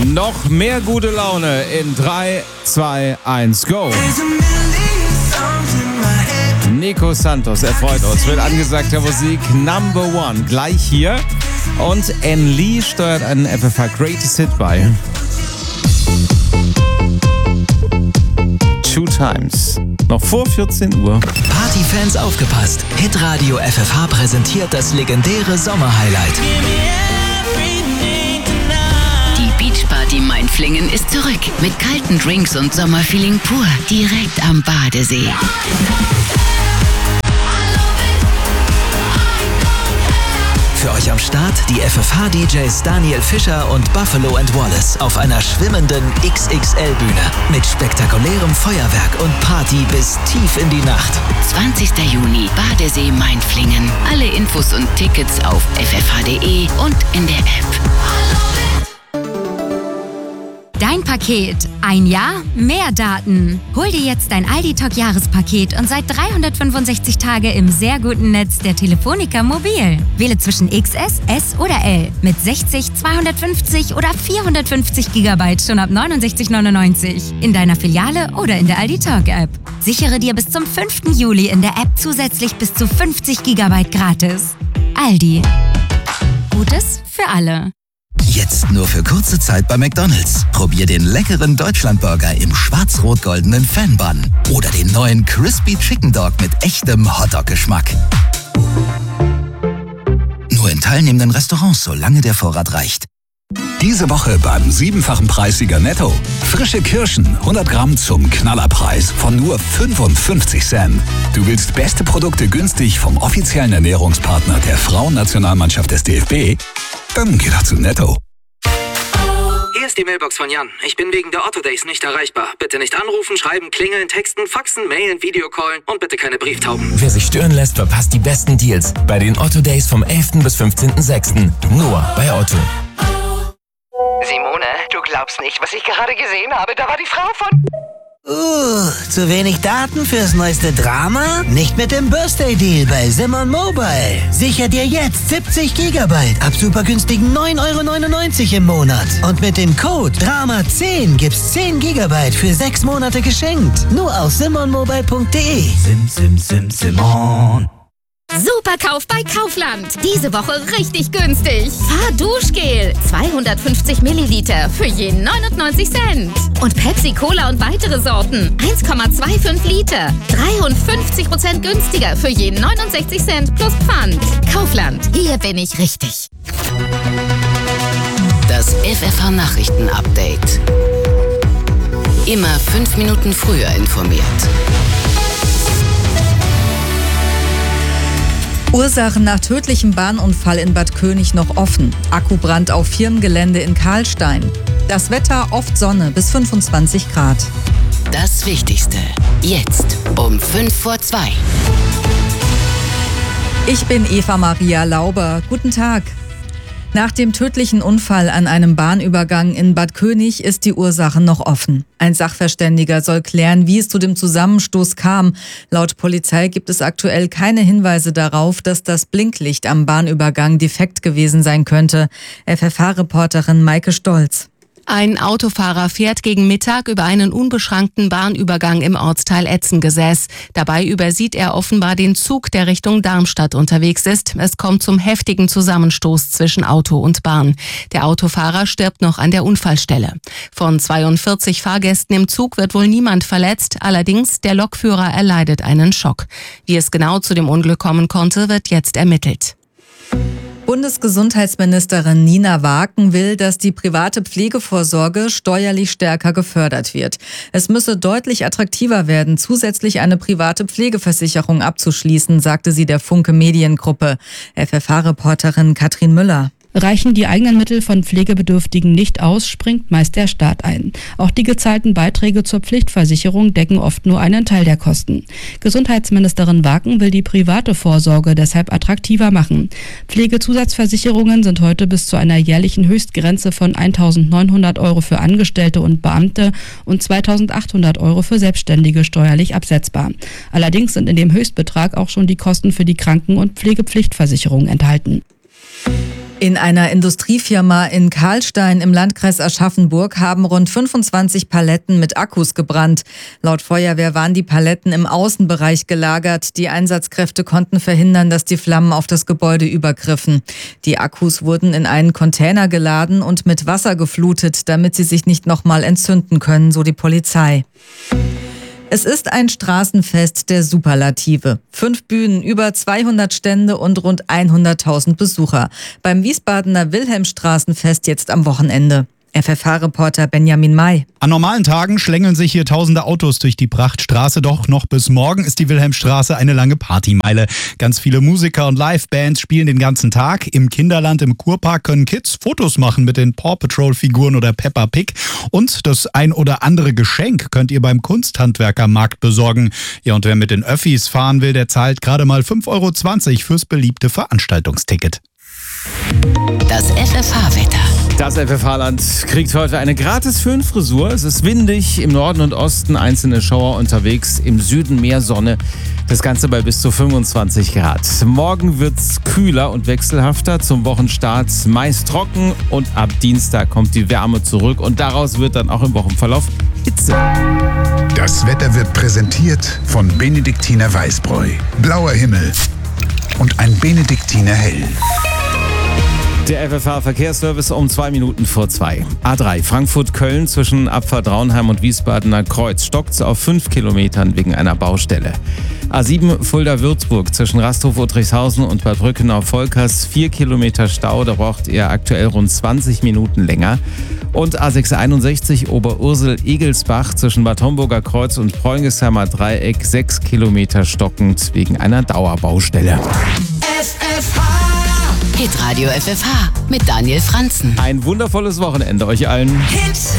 Noch mehr gute Laune in 3, 2, 1, go! Nico Santos erfreut uns mit angesagter Musik Number One gleich hier. Und Anne Lee steuert einen FFH Greatest Hit bei. Two Times. Noch vor 14 Uhr. Partyfans aufgepasst. Hitradio FFH präsentiert das legendäre Sommerhighlight. Die Beachparty Mainflingen ist zurück. Mit kalten Drinks und Sommerfeeling pur. Direkt am Badesee. Für euch am Start die FFH-DJs Daniel Fischer und Buffalo & Wallace auf einer schwimmenden XXL-Bühne mit spektakulärem Feuerwerk und Party bis tief in die Nacht. 20. Juni, Badesee Mainflingen. Alle Infos und Tickets auf ffh.de und in der App. Dein Paket. Ein Jahr, mehr Daten. Hol dir jetzt dein Aldi-Talk-Jahrespaket und seit 365 Tage im sehr guten Netz der Telefonica Mobil. Wähle zwischen XS, S oder L mit 60, 250 oder 450 GB schon ab 69,99 in deiner Filiale oder in der Aldi-Talk-App. Sichere dir bis zum 5. Juli in der App zusätzlich bis zu 50 GB gratis. Aldi. Gutes für alle. Jetzt nur für kurze Zeit bei McDonald's. Probier den leckeren Deutschlandburger im schwarz-rot-goldenen Fan-Bun oder den neuen Crispy Chicken Dog mit echtem Hotdog-Geschmack. Nur in teilnehmenden Restaurants, solange der Vorrat reicht. Diese Woche beim 7-fachen Preissieger Netto. Frische Kirschen, 100 Gramm zum Knallerpreis von nur 55 Cent. Du willst beste Produkte günstig vom offiziellen Ernährungspartner der Frauennationalmannschaft des DFB? Dann geh doch zu Netto. Hier ist die Mailbox von Jan. Ich bin wegen der Otto Days nicht erreichbar. Bitte nicht anrufen, schreiben, klingeln, texten, faxen, mailen, Videocallen und bitte keine Brieftauben. Wer sich stören lässt, verpasst die besten Deals bei den Otto Days vom 11. bis 15.06. Nur bei Otto. Simone, du glaubst nicht, was ich gerade gesehen habe. Da war die Frau von... Zu wenig Daten fürs neueste Drama? Nicht mit dem Birthday Deal bei Simon Mobile. Sicher dir jetzt 70 GB ab super günstigen 9,99 € im Monat. Und mit dem Code DRAMA10 gibt's 10 GB für 6 Monate geschenkt. Nur auf simonmobile.de. Simon. Superkauf bei Kaufland. Diese Woche richtig günstig. Fahrduschgel 250 Milliliter für je 99 Cent. Und Pepsi Cola und weitere Sorten 1,25 Liter. 53% günstiger für je 69 Cent plus Pfand. Kaufland, hier bin ich richtig. Das FFH Nachrichten-Update. Immer 5 Minuten früher informiert. Ursachen nach tödlichem Bahnunfall in Bad König noch offen. Akkubrand auf Firmengelände in Karlstein. Das Wetter oft Sonne bis 25 Grad. Das Wichtigste. Jetzt um 2:05. Ich bin Eva Maria Lauber. Guten Tag. Nach dem tödlichen Unfall an einem Bahnübergang in Bad König ist die Ursache noch offen. Ein Sachverständiger soll klären, wie es zu dem Zusammenstoß kam. Laut Polizei gibt es aktuell keine Hinweise darauf, dass das Blinklicht am Bahnübergang defekt gewesen sein könnte. FFH-Reporterin Maike Stolz. Ein Autofahrer fährt gegen Mittag über einen unbeschrankten Bahnübergang im Ortsteil Etzengesäß. Dabei übersieht er offenbar den Zug, der Richtung Darmstadt unterwegs ist. Es kommt zum heftigen Zusammenstoß zwischen Auto und Bahn. Der Autofahrer stirbt noch an der Unfallstelle. Von 42 Fahrgästen im Zug wird wohl niemand verletzt. Allerdings der Lokführer erleidet einen Schock. Wie es genau zu dem Unglück kommen konnte, wird jetzt ermittelt. Bundesgesundheitsministerin Nina Waken will, dass die private Pflegevorsorge steuerlich stärker gefördert wird. Es müsse deutlich attraktiver werden, zusätzlich eine private Pflegeversicherung abzuschließen, sagte sie der Funke Mediengruppe. FFH-Reporterin Katrin Müller. Reichen die eigenen Mittel von Pflegebedürftigen nicht aus, springt meist der Staat ein. Auch die gezahlten Beiträge zur Pflichtversicherung decken oft nur einen Teil der Kosten. Gesundheitsministerin Waken will die private Vorsorge deshalb attraktiver machen. Pflegezusatzversicherungen sind heute bis zu einer jährlichen Höchstgrenze von 1.900 € für Angestellte und Beamte und 2.800 € für Selbstständige steuerlich absetzbar. Allerdings sind in dem Höchstbetrag auch schon die Kosten für die Kranken- und Pflegepflichtversicherung enthalten. In einer Industriefirma in Karlstein im Landkreis Aschaffenburg haben rund 25 Paletten mit Akkus gebrannt. Laut Feuerwehr waren die Paletten im Außenbereich gelagert. Die Einsatzkräfte konnten verhindern, dass die Flammen auf das Gebäude übergriffen. Die Akkus wurden in einen Container geladen und mit Wasser geflutet, damit sie sich nicht nochmal entzünden können, so die Polizei. Es ist ein Straßenfest der Superlative. 5 Bühnen, über 200 Stände und rund 100.000 Besucher. Beim Wiesbadener Wilhelmstraßenfest jetzt am Wochenende. FFH-Reporter Benjamin May. An normalen Tagen schlängeln sich hier tausende Autos durch die Prachtstraße, doch noch bis morgen ist die Wilhelmstraße eine lange Partymeile. Ganz viele Musiker und Livebands spielen den ganzen Tag. Im Kinderland im Kurpark können Kids Fotos machen mit den Paw Patrol-Figuren oder Peppa Pig. Und das ein oder andere Geschenk könnt ihr beim Kunsthandwerkermarkt besorgen. Ja, und wer mit den Öffis fahren will, der zahlt gerade mal 5,20 € fürs beliebte Veranstaltungsticket. Das FFH-Wetter. Das FFH-Land kriegt heute eine gratis Föhnfrisur. Es ist windig, im Norden und Osten einzelne Schauer unterwegs, im Süden mehr Sonne. Das Ganze bei bis zu 25 Grad. Morgen wird's kühler und wechselhafter, zum Wochenstart meist trocken und ab Dienstag kommt die Wärme zurück und daraus wird dann auch im Wochenverlauf Hitze. Das Wetter wird präsentiert von Benediktiner Weißbräu. Blauer Himmel und ein Benediktiner Hell. Der FFH-Verkehrsservice um 2 Minuten vor 2. A3 Frankfurt-Köln zwischen Abfahrt Raunheim und Wiesbadener Kreuz stockt's auf 5 Kilometern wegen einer Baustelle. A7 Fulda-Würzburg zwischen Rasthof-Uttrichshausen und Bad Brückenau-Volkers 4 Kilometer Stau, da braucht ihr aktuell rund 20 Minuten länger. Und A661 Oberursel-Egelsbach zwischen Bad Homburger Kreuz und Preungesheimer Dreieck 6 Kilometer stockend wegen einer Dauerbaustelle. Hitradio FFH mit Daniel Franzen. Ein wundervolles Wochenende euch allen. Hit